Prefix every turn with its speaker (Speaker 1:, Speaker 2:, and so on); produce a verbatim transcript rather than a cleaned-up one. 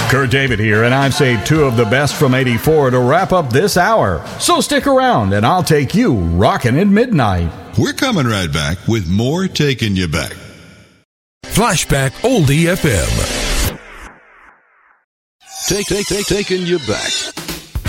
Speaker 1: Kurt David here, and I've saved two of the best from eighty-four to wrap up this hour. So stick around, and I'll take you rockin' at midnight.
Speaker 2: We're coming right back with more Taking You Back.
Speaker 3: Flashback Oldie F M.
Speaker 2: Take, take, take, Taking You Back.